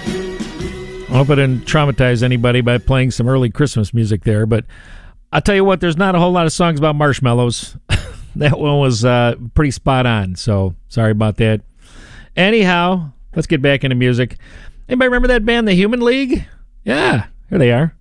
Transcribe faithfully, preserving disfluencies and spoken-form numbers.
I hope I didn't traumatize anybody by playing some early Christmas music there, but I'll tell you what, there's not a whole lot of songs about marshmallows. That one was uh, pretty spot on, so sorry about that. Anyhow, let's get back into music. Anybody remember that band, The Human League? Yeah, here they are.